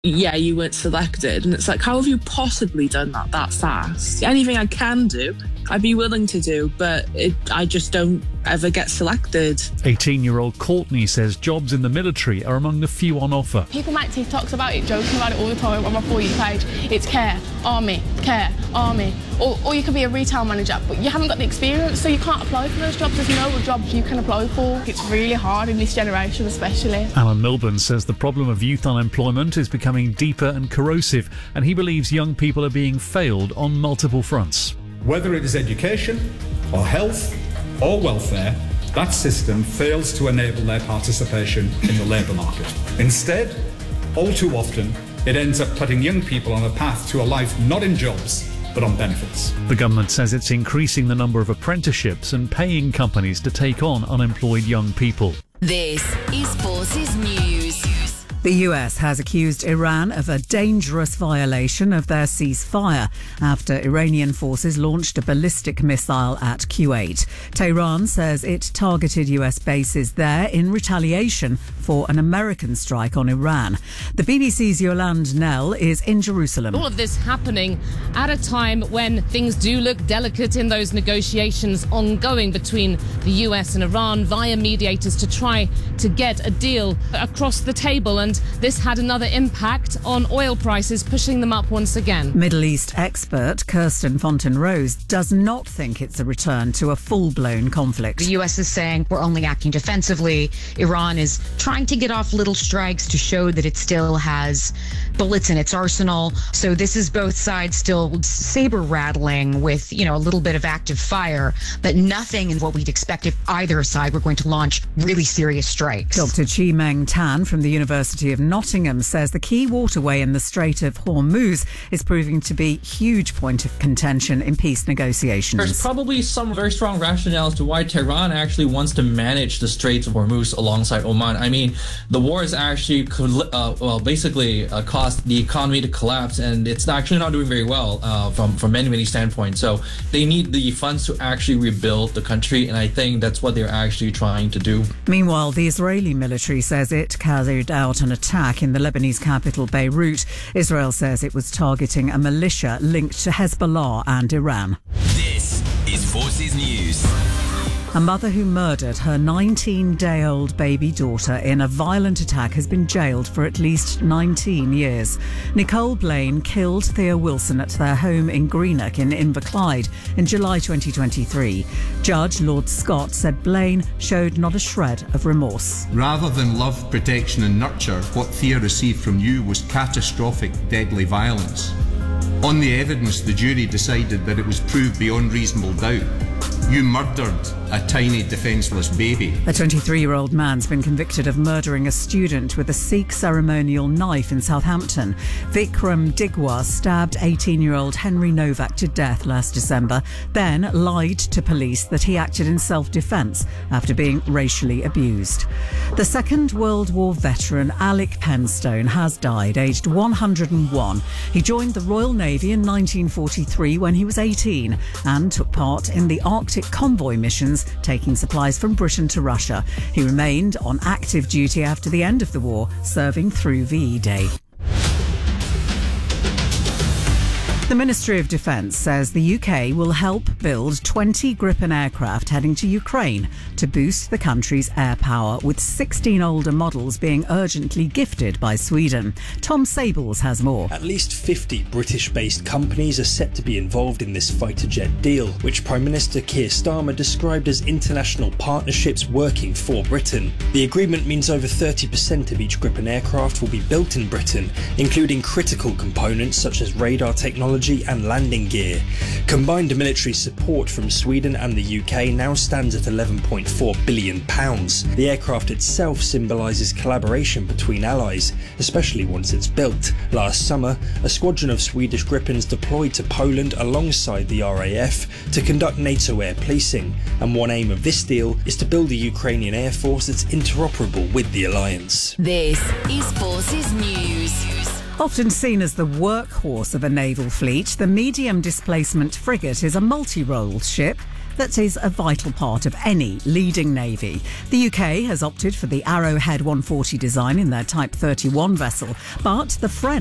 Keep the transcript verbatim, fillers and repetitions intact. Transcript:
yeah, you weren't selected. And it's like, how have you possibly done that that fast? Anything I can do, I'd be willing to do, but it, I just don't ever get selected. eighteen-year-old Courtney says jobs in the military are among the few on offer. People make TikToks about it, joking about it all the time on my For You page. It's care, army, care, army. Or, or you could be a retail manager, but you haven't got the experience, so you can't apply for those jobs. There's no jobs you can apply for. It's really hard in this generation especially. Alan Milburn says the problem of youth unemployment is becoming deeper and corrosive, and he believes young people are being failed on multiple fronts. Whether it is education or health or welfare, that system fails to enable their participation in the labour market. Instead, all too often, it ends up putting young people on a path to a life not in jobs, but on benefits. The government says it's increasing the number of apprenticeships and paying companies to take on unemployed young people. This is Forces News. The U S has accused Iran of a dangerous violation of their ceasefire after Iranian forces launched a ballistic missile at Kuwait. Tehran says it targeted U S bases there in retaliation for an American strike on Iran. The B B C's Yolande Nell is in Jerusalem. All of this happening at a time when things do look delicate in those negotiations ongoing between the U S and Iran via mediators to try to get a deal across the table. And this had another impact on oil prices, pushing them up once again. Middle East expert Kirsten Fontaine-Rose does not think it's a return to a full-blown conflict. The U S is saying we're only acting defensively. Iran is trying to get off little strikes to show that it still has bullets in its arsenal. So this is both sides still saber rattling with, you know, a little bit of active fire, but nothing in what we'd expect if either side were going to launch really serious strikes. Doctor Chi Meng Tan from the University of Nottingham says the key waterway in the Strait of Hormuz is proving to be a huge point of contention in peace negotiations. There's probably some very strong rationale as to why Tehran actually wants to manage the Straits of Hormuz alongside Oman. I mean, the war has actually, uh, well, basically uh, caused the economy to collapse, and it's actually not doing very well uh, from, from many, many standpoints. So they need the funds to actually rebuild the country, and I think that's what they're actually trying to do. Meanwhile, the Israeli military says it carried out an attack in the Lebanese capital, Beirut. Israel says it was targeting a militia linked to Hezbollah and Iran. This is Forces News. A mother who murdered her nineteen-day-old baby daughter in a violent attack has been jailed for at least nineteen years. Nicole Blaine killed Thea Wilson at their home in Greenock in Inverclyde in July twenty twenty-three. Judge Lord Scott said Blaine showed not a shred of remorse. Rather than love, protection and nurture, what Thea received from you was catastrophic, deadly violence. On the evidence, the jury decided that it was proved beyond reasonable doubt. You murdered a tiny defenceless baby. A twenty-three-year-old man's been convicted of murdering a student with a Sikh ceremonial knife in Southampton. Vikram Digwa stabbed eighteen-year-old Henry Novak to death last December, then lied to police that he acted in self-defence after being racially abused. The Second World War veteran Alec Penstone has died, aged one hundred and one. He joined the Royal Navy in nineteen forty-three when he was eighteen and took part in the Arctic convoy missions taking supplies from Britain to Russia. He remained on active duty after the end of the war, serving through V E Day. The Ministry of Defence says the U K will help build twenty Gripen aircraft heading to Ukraine to boost the country's air power, with sixteen older models being urgently gifted by Sweden. Tom Sables has more. At least fifty British-based companies are set to be involved in this fighter jet deal, which Prime Minister Keir Starmer described as international partnerships working for Britain. The agreement means over thirty percent of each Gripen aircraft will be built in Britain, including critical components such as radar technology and landing gear. Combined military support from Sweden and the U K now stands at eleven point four billion pounds. The aircraft itself symbolises collaboration between allies, especially once it's built. Last summer, a squadron of Swedish Gripens deployed to Poland alongside the R A F to conduct NATO air policing, and one aim of this deal is to build a Ukrainian air force that's interoperable with the alliance. This is Forces News. Often seen as the workhorse of a naval fleet, the medium displacement frigate is a multi-role ship that is a vital part of any leading navy. The U K has opted for the Arrowhead one forty design in their Type thirty-one vessel, but the French